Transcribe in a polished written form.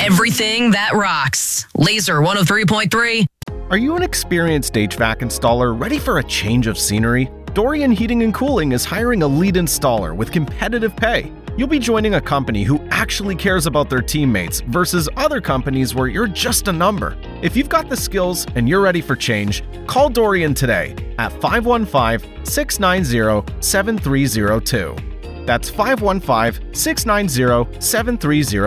Everything that rocks. Laser 103.3. Are you an experienced HVAC installer ready for a change of scenery? Dorian Heating and Cooling is hiring a lead installer with competitive pay. You'll be joining a company who actually cares about their teammates versus other companies where you're just a number. If you've got the skills and you're ready for change, call Dorian today at 515-690-7302. That's 515-690-7302.